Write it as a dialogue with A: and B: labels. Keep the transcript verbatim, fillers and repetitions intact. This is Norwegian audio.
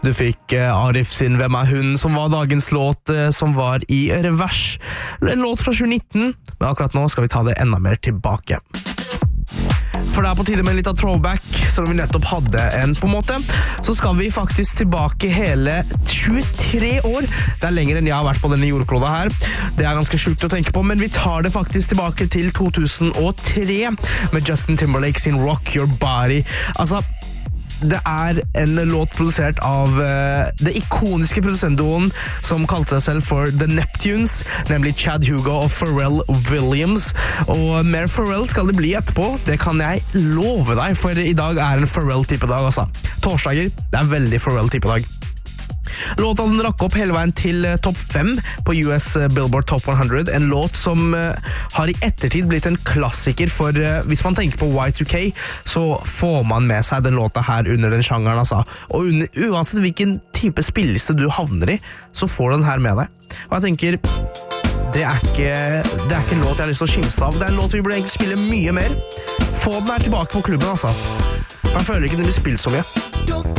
A: Du fikk eh, Arif sin Hvem er hun, som var dagens låt, eh, som var i revers. En låt fra tjue nitten, men akkurat nå skal vi ta det enda mer tilbake. For det er på tide med en liten throwback, som vi nettopp hadde en på en måte. Så skal vi faktisk tilbake hele tjuetre år. Det er lenger enn jeg har vært på denne jordkloda her. Det er ganske sjukt å tenke på, men vi tar det faktisk tilbake til to tusen og tre med Justin Timberlake sin Rock Your Body. Altså, det er en låt produsert av uh, det ikoniske produsendoen som kalte seg selv for The Neptunes, nemlig Chad Hugo og Pharrell Williams. Og mer Pharrell skal det bli etterpå, det kan jeg love deg, for i dag er en Pharrell-type dag, altså. Torsdager, det er veldig Pharrell-type dag. Låta den rakk opp hele veien til uh, topp fem på U S Billboard Top hundre, en låt som uh, har i ettertid blitt en klassiker, for uh, hvis man tenker på Y to K, så får man med seg den låta her under den sjangeren, altså. Og under, uansett hvilken type spilleliste du havner i, så får du den her med deg. Og jeg tenker, det er ikke, det er ikke en låt jeg har lyst til å skimse av, det er en låt vi burde egentlig spille mye mer. Få den her tilbake på klubben, altså. For jeg føler ikke den blir spilt så mye.